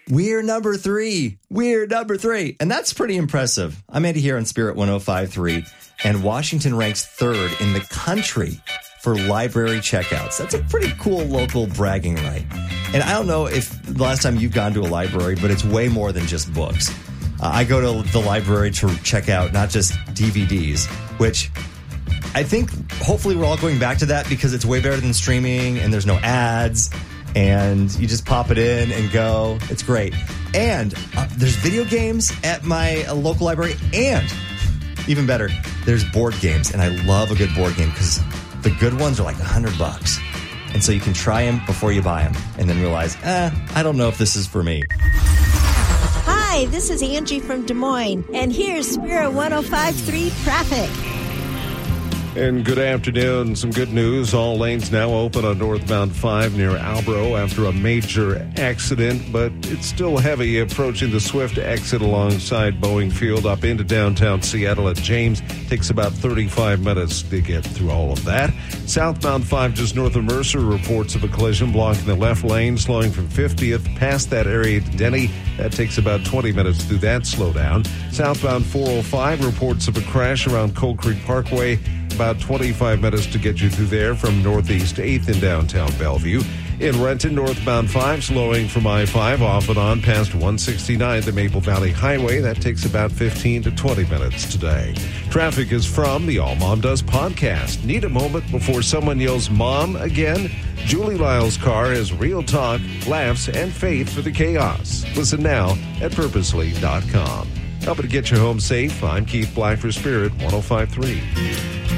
We're number 3. We're number 3. And that's pretty impressive. I'm Andy here on Spirit 105.3, and Washington ranks 3rd in the country for library checkouts. That's a pretty cool local bragging right. And I don't know if the last time you've gone to a library, but it's way more than just books. I go to the library to check out not just DVDs, which I think hopefully we're all going back to that because it's way better than streaming and there's no ads and you just pop it in and go. It's great. And there's video games at my local library, and even better, there's board games. And I love a good board game because the good ones are like $100. And so you can try them before you buy them and then realize, I don't know if this is for me. Hi, this is Angie from Des Moines, and here's Spirit 105.3 traffic. And good afternoon. Some good news. All lanes now open on northbound 5 near Albro after a major accident, but it's still heavy approaching the Swift exit alongside Boeing Field up into downtown Seattle at James. Takes about 35 minutes to get through all of that. Southbound 5 just north of Mercer reports of a collision blocking the left lane, slowing from 50th past that area to Denny. That takes about 20 minutes through that slowdown. Southbound 405 reports of a crash around Coal Creek Parkway. About 25 minutes to get you through there from Northeast 8th in downtown Bellevue. In Renton, northbound 5 slowing from I-5 off and on past 169, the Maple Valley Highway. That takes about 15 to 20 minutes today. Traffic is from the All Mom Does podcast. Need a moment before someone yells Mom again? Julie Lyle's car has real talk, laughs, and faith for the chaos. Listen now at purposely.com. Helping to get you home safe, I'm Keith Black for Spirit 105.3.